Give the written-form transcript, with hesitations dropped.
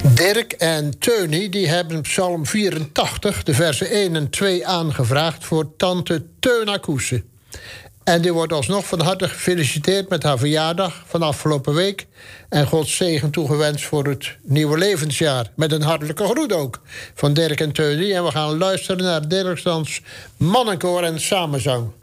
Dirk en Teunie die hebben Psalm 84, de versen 1 en 2 aangevraagd voor tante Teuna Koesen. En die wordt alsnog van harte gefeliciteerd met haar verjaardag van afgelopen week. En Gods zegen toegewenst voor het nieuwe levensjaar. Met een hartelijke groet ook van Dirk en Teunie. En we gaan luisteren naar Dirksdans Mannenkoor en Samenzang.